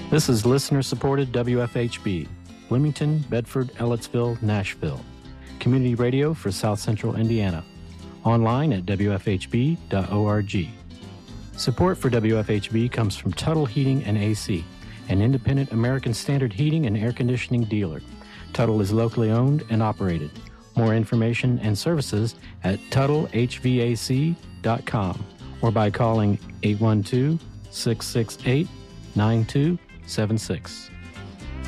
This is listener-supported WFHB, Bloomington, Bedford, Ellettsville, Nashville. Community radio for South Central Indiana. Online at wfhb.org. Support for WFHB comes from Tuttle Heating and AC, an independent American Standard heating and air conditioning dealer. Tuttle is locally owned and operated. More information and services at TuttleHVAC.com or by calling 812-668-9276.